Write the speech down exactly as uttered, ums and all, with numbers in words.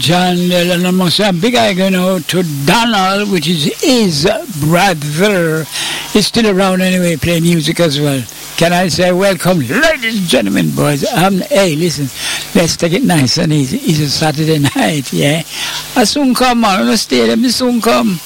John and amongst a big eye going out to Donald, which is his brother. He's still around anyway, playing music as well. Can I say welcome, ladies and gentlemen, boys? Um, hey, listen, let's take it nice and easy. It's a Saturday night, yeah? I soon come, man. I'm stay there, I soon come.